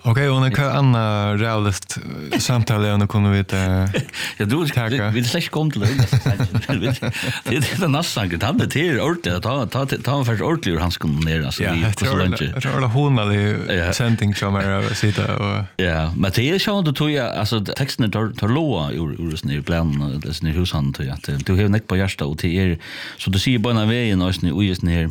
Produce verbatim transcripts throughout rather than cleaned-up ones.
Okej, och när Anna realist samtal och kunde vi det. Ja, du vill släcka kom till det. Det är det nästan att han beter ordentligt ta ta ta för ordentligt han ska ner alltså vi på så långt. Jag tror att hon hade sending som är sitta och ja, men det är så då tror jag alltså texten tar tar låa ur ur sån här plan det sån här husan till att du har näck på hjärta och det är så du ser bara vägen och snö och just ner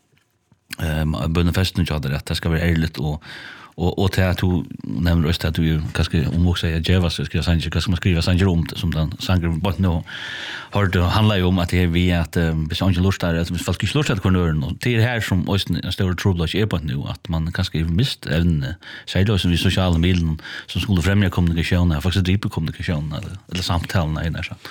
ehm bönefesten jag hade rätt det ska vara ärligt och och och till att du nämner just att du kanske om också säga Jeva så ska jag säga kanske man skriva sån rom som den sanger bara nu har det handlar ju om att det är vi att besange lustar att vi folk skulle lusta att kunna göra och det är här som också en stor trouble är på nu att man kanske mist en säger som vi sociala medier som skulle främja kommunikation faktiskt driva kommunikation eller eller samtalen i där så.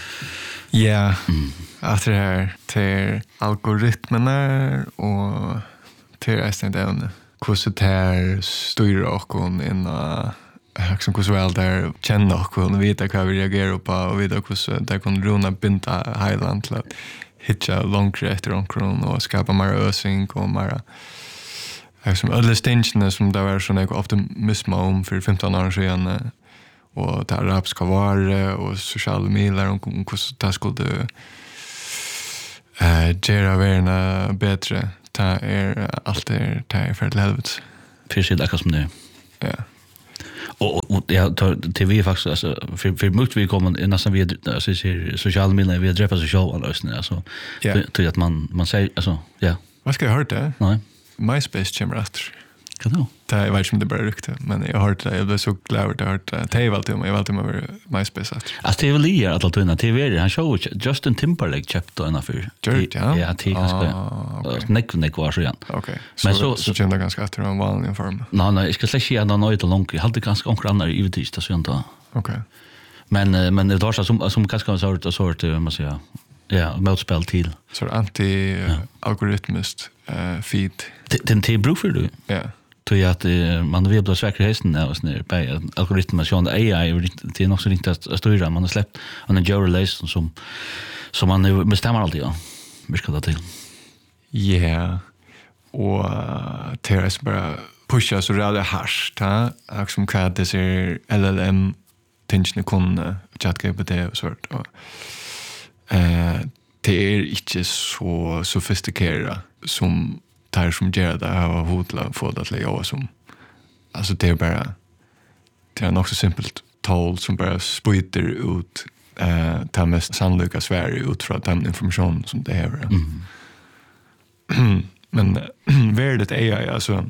Ja. Att det här till algoritmerna och till resten av hvordan det her styrer okken inn og liksom hvordan vel der kjenner okken og vite hva vi reagerer på og vite hvordan det kan runa binda heiland til at hitja langre etter okken og skapa mer øsing og mer liksom alle stingene som det var sånn jeg optimisme om for femton år siden og det arabiska vare og sosiale miler om hvordan det skulle uh, gjøre verden bedre det är allt det är för helvete. Precis det som det. Ja. Och och jag tar T V faktiskt alltså för för mycket vi kommer nästan vi alltså ser sociala medier vi träffas så show alltså alltså till att man man säger alltså ja. Vad ska jag höra det? Nej. MySpace kommer efter. Kan du? Det är väl som det bara rykte men jag har hört det jag blev så glad att höra det. Det är väl till mig jag alltid med MySpace efter. Alltså det är väl ju att allt T V han show Justin Timberlake köpte en affär. Ja. Ja, det är Nick Nick var så igen. Okej. Men så så kände jag ganska efter en vanlig form. Nej nej, jag ska släcka igen något långt. Jag hade ganska onkel andra i utist så inte. Okej. Men men det var så som som ganska så sort sort man säger. Ja, motspel till. Så anti algoritmiskt eh feed. Den T bruk för du. Ja. Tror jag att man vill då säkra hästen där och snär på algoritmer så A I det är nog så inte att styra man har släppt en Joe Relation som som man bestämmer alltid ja. Vi ska ta till. Ja. Och Teres bara pusha så rada hash ta som kan det ser L L M tingen kunna chatta på det sort och eh det är inte så sofistikerat som tar som gör det här och hotla få det att lägga som alltså det är bara det är nog så simpelt tal som bara sprutar ut eh ta mest sannolika Sverige ut från den information som det är. Mm. Men värdet är ju alltså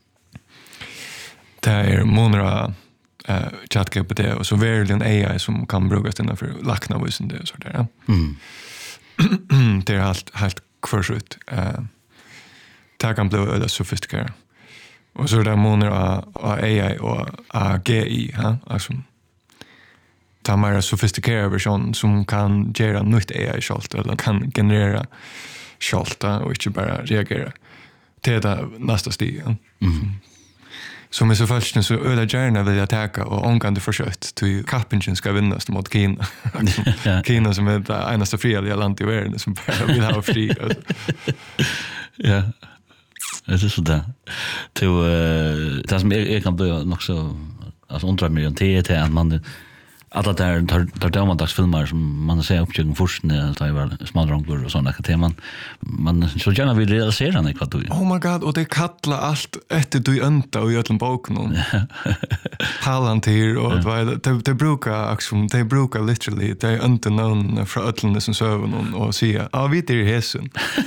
det är många eh chatka på det och så världen A I som kan brukas den för lackna visen det så där. Mm. Det är helt helt kvarsut eh det kan bli öde sofistikerat. Och så är det månader av A I och A G I, ha? Alltså, det är mer sofistikerad version som kan göra nytt A I självt eller kan generera självt och inte bara reagera. Det är det nästa steg. Ja? Mm. Som är så först så öde gärna vill jag täcka och omgående försökt till kappingen ska vinnas mot Kina. Kina som är det enaste fria land i världen som bara vill ha fri. Ja. Det är så där. Till uh, det som jag kan bli nog så alltså undrar mig om det är att man alla där tar tar domardagsfilmer som man ser uppgång först när det var smaldrangor och såna teman man så gärna vill realisera det vad du. Oh my god och det kallar allt efter du ända och götlen boken. Palantir och det det brukar liksom det brukar literally det är inte någon från ötlen som söver och säga ja vi det är häsen.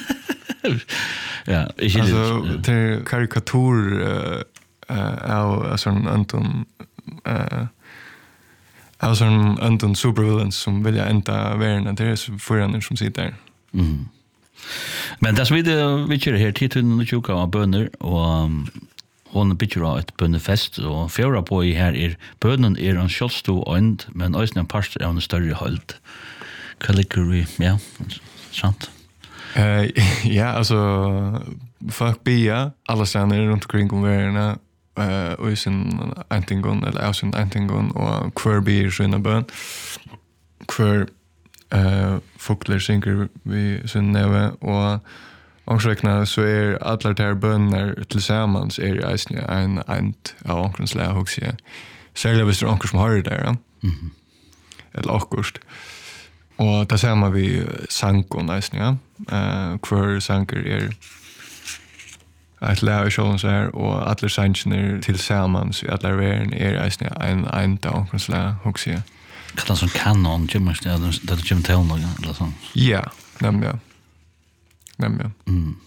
Ja, ich also der karikatur eh av sån Anton eh av sån Anton supervillains som vill jag inte värna det är så förande som sitter där. Mm. Men det vi det vi kör här till tjugo av bönder och hon pitcher ett böndefest och fjärra på i här är bönden är en skjolstå och men också en pastor av en större halt. Calgary, ja, sant. Eh ja, alltså fuck bia alla stjärnor runt omkring om världen eh och i sin antingon eller av sin antingon och Kirby sina bön. Kvar eh folkler synker vi sin neve och Ångsräkna så är alla de här bönder tillsammans är det eisen en ent av ångrens lä också. Särskilt hvis det är ångre som har det där. Ja? Mm. Eller åkkurst. Och där ser man vi sankon eisen, ja. Uh, kvar sanker är ett lä i sjålen så här och alla sanker tillsammans i alla världen är eisen en ent av ångrens lä också. Kan det som kanon, Jimmers, det är Jim Tellner eller så? Ja, nämligen. Nämligen. Mm.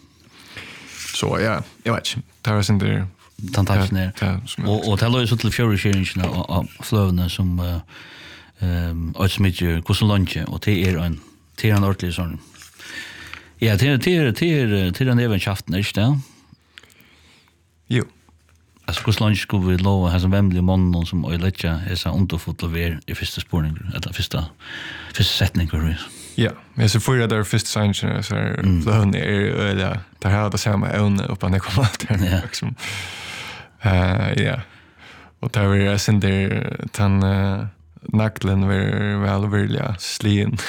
Så ja, jag vet inte. Det var sin där tantachen där. Och och det låg ju så till fjärrskärningen av flövna som eh ehm alltså mycket hur så långt och det är en till en ordentlig sån. Ja, det det det till den även schaften är det. Jo. Alltså hur så långt skulle vi lova har som vemlig mån som Oilecha är så underfotlever i första spårning eller första första sättning för det. Ja, men så får jag där först sign så här flön är eller det här det samma ön upp på Nicolas liksom. Eh ja. Och där är det sen där tan nacklen var väl vilja slien.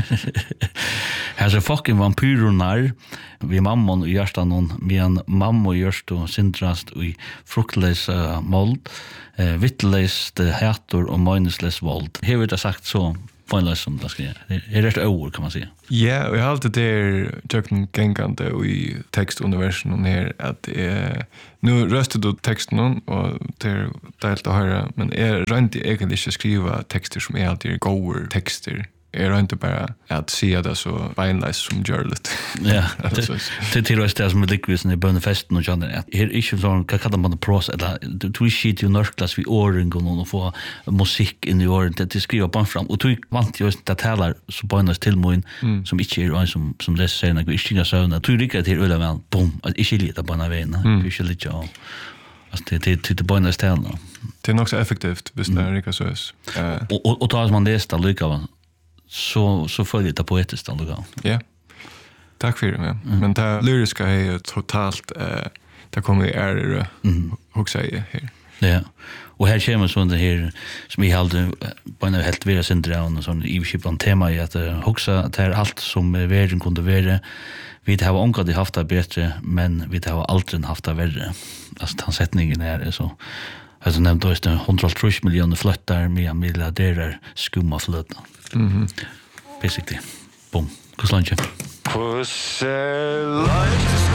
Här så fucking vampyronar vi mamman och hjärtan någon men mamma görst och sintrast i fruktlösa mold eh vittlöst härtor och minusläs våld. Här vet jag sagt så på en lesson det ska det är rätt ord kan man säga. Ja, vi har alltid det töken gängande i textuniversum och här att eh nu röstar du texten och det är helt att höra men är rent egentligen inte skriva texter som är alltid goer texter. Är inte bara att se det så beinleis som görligt. Ja, det till oss det som är likvisen i bönefesten och känner att är inte sån vad kallar man det pros eller du shit ju nörklas vi åren går och få musik in i åren det skriva på fram och du vant just det talar så bönnas till moin som inte är som som det säger när vi inte så när du rycker till öle men bom att inte lite på när vägen vi skulle lite ja alltså det det till bönnas till då det är nog så effektivt visst när rycker så är och och tar man det stä lika så så följer det poetiskt alltså. Ja. Tack för det. Ja. Mm. Men det lyriska är totalt eh det kommer i är hur säger här. Ja. Och här kommer så det här som vi hade på en helt vara central och sån i skipan tema i att huxa att det är allt som världen kunde vara. Vi har omgått haft det bättre men vi har aldrig haft det värre. Alltså den sättningen är så alltså nämnt då är det hundratals miljoner flyttar med miljardärer skumma flöta. Mhm. Basically. Boom. Kus lunch. Kus lunch.